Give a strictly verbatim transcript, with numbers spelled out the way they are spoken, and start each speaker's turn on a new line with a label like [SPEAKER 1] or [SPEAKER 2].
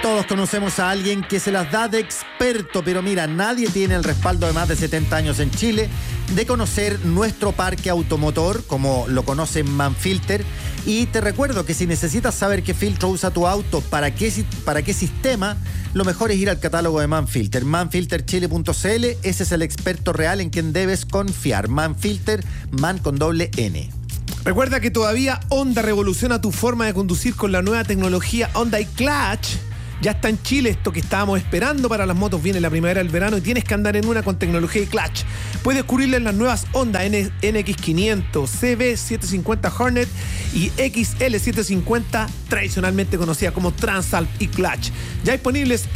[SPEAKER 1] Todos conocemos a alguien que se las da de experto, pero mira, nadie tiene el respaldo de más de setenta años en Chile de conocer nuestro parque automotor, como lo conoce Manfilter. Y te recuerdo que si necesitas saber qué filtro usa tu auto, para qué, para qué sistema, lo mejor es ir al catálogo de Manfilter, manfilter chile punto c l. Ese es el experto real en quien debes confiar. Manfilter, man con doble N.
[SPEAKER 2] Recuerda que todavía Honda revoluciona tu forma de conducir con la nueva tecnología Honda iClutch. Ya está en Chile esto que estábamos esperando para las motos. Viene la primavera, el verano y tienes que andar en una con tecnología iClutch. Puedes descubrirla en las nuevas Honda N X quinientos, C B setecientos cincuenta Hornet y X L setecientos cincuenta, tradicionalmente conocida como Transalp iClutch. Ya disponibles